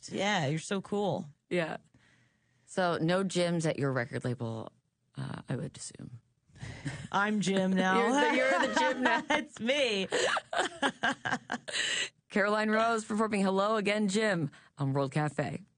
best. Yeah, you're so cool. Yeah. So no Jims at your record label, I would assume. I'm Jim now. You're the Jim now. It's me. Caroline Rose performing Hello Again, Jim on World Cafe.